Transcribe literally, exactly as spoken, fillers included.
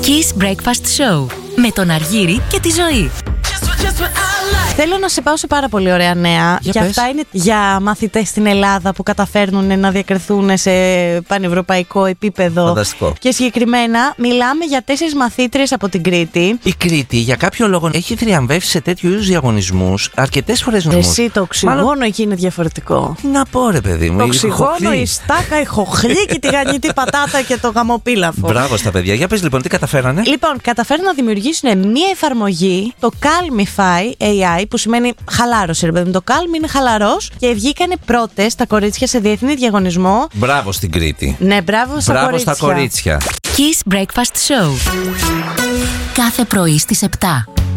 Kiss Breakfast Show με τον Αργύρη και τη Ζωή. Θέλω να σε πάω σε πάρα πολύ ωραία νέα. Για και πες. αυτά είναι για μαθητές στην Ελλάδα που καταφέρνουν να διακριθούν σε πανευρωπαϊκό επίπεδο. Φανταστικό. Και συγκεκριμένα μιλάμε για τέσσερις μαθήτριες από την Κρήτη. Η Κρήτη για κάποιο λόγο έχει θριαμβεύσει σε τέτοιου είδους διαγωνισμούς αρκετές φορές νομούς. Εσύ το οξυγόνο Μάλλον... εκεί είναι διαφορετικό. Τι να πω, ρε παιδί μου. Το η οξυγόνο, χοχλή. η στάκα, η χοχλή και τη γανιτή πατάτα και το γαμοπίλαφο. Μπράβο στα παιδιά. Για πες λοιπόν, τι καταφέρανε. Λοιπόν, καταφέρουν να δημιουργήσουν μία εφαρμογή, το Calmify έι άι, που σημαίνει χαλάρωση, ρε παιδί μου. Το Calm είναι χαλαρός και βγήκανε πρώτες τα κορίτσια σε διεθνή διαγωνισμό. Μπράβο στην Κρήτη. Ναι, μπράβο στα Μπράβο κορίτσια. στα κορίτσια. Kiss Breakfast Show. Κάθε πρωί στις επτά.